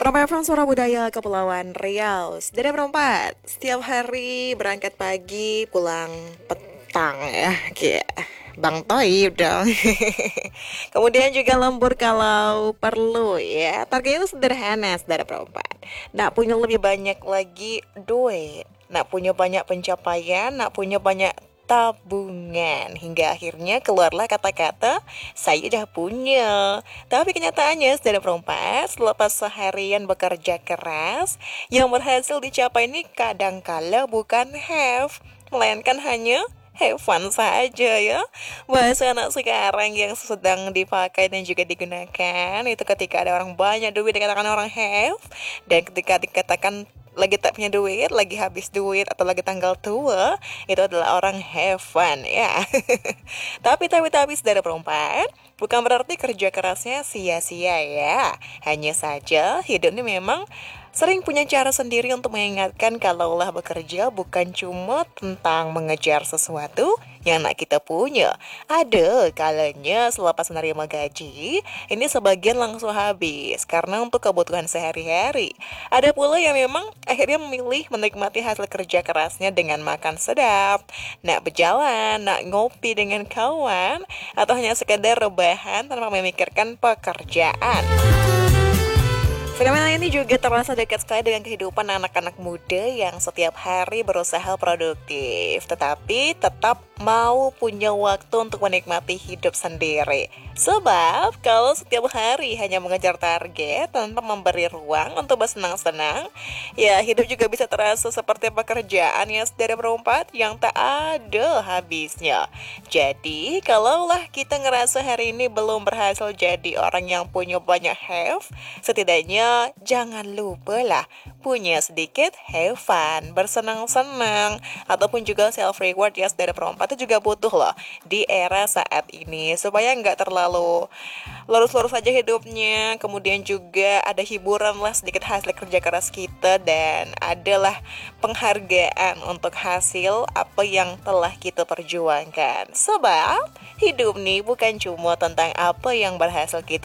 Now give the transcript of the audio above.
Perempuan Suara Budaya Kepulauan Riau dari perempat setiap hari berangkat pagi pulang petang ya kayak Bang Toib dong. Kemudian juga lembur kalau perlu ya. Targetnya itu sederhana saudara perempat. Nak punya lebih banyak lagi duit, nak punya banyak pencapaian, nak punya banyak tabungan, hingga akhirnya keluarlah kata-kata saya udah punya. Tapi kenyataannya saudara perempat, selepas seharian bekerja keras, yang berhasil dicapai ini kadangkala bukan have, melainkan hanya have fun saja ya. Bahasa anak sekarang yang sedang dipakai dan juga digunakan itu ketika ada orang banyak duit dikatakan orang have, dan ketika dikatakan lagi tak punya duit, lagi habis duit, atau lagi tanggal tua, itu adalah orang have fun ya. Tapi saudara perempat, bukan berarti kerja kerasnya sia-sia ya. Hanya saja hidup ini memang sering punya cara sendiri untuk mengingatkan kalaulah bekerja bukan cuma tentang mengejar sesuatu yang nak kita punya. Ada kalanya selepas menerima gaji, ini sebagian langsung habis karena untuk kebutuhan sehari-hari. Ada pula yang memang akhirnya memilih menikmati hasil kerja kerasnya dengan makan sedap, nak berjalan, nak ngopi dengan kawan, atau hanya sekedar rebahan tanpa memikirkan pekerjaan. Fenomena ini juga terasa dekat sekali dengan kehidupan anak-anak muda yang setiap hari berusaha produktif, tetapi tetap mau punya waktu untuk menikmati hidup sendiri. Sebab kalau setiap hari hanya mengejar target tanpa memberi ruang untuk bersenang-senang, ya hidup juga bisa terasa seperti pekerjaan yang saudara perempat yang tak ada habisnya. Jadi, kalaulah kita ngerasa hari ini belum berhasil jadi orang yang punya banyak have, setidaknya jangan lupa lah punya sedikit have fun, bersenang-senang, ataupun juga self reward ya saudara perempat itu juga butuh loh di era saat ini supaya nggak terlalu lurus-lurus aja hidupnya. Kemudian juga ada hiburan lah sedikit hasil kerja keras kita, dan adalah penghargaan untuk hasil apa yang telah kita perjuangkan. Sebab hidup nih bukan cuma tentang apa yang berhasil kita